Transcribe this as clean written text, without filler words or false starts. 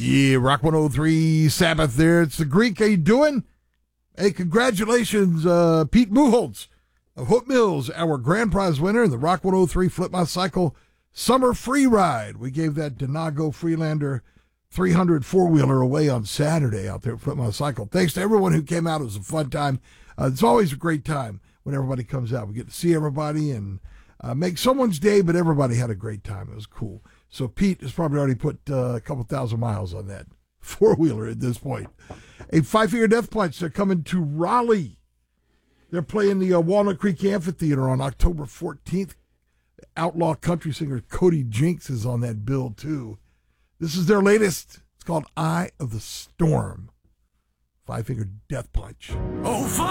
Yeah, Rock 103 Sabbath there. It's the Greek. How you doing? Hey, congratulations, Pete Muholtz of Hook Mills, our grand prize winner in the Rock 103 Flip My Cycle Summer Free Ride. We gave that Denago Freelander 300 four-wheeler away on Saturday out there at Flip My Cycle. Thanks to everyone who came out. It was a fun time. It's always a great time when everybody comes out. We get to see everybody and make someone's day, but everybody had a great time. It was cool. So Pete has probably already put a couple thousand miles on that four-wheeler at this point. A Five Finger Death Punch, they're coming to Raleigh. They're playing the Walnut Creek Amphitheater on October 14th. Outlaw country singer Cody Jinks is on that bill, too. This is their latest. It's called Eye of the Storm. Five Finger Death Punch. Oh,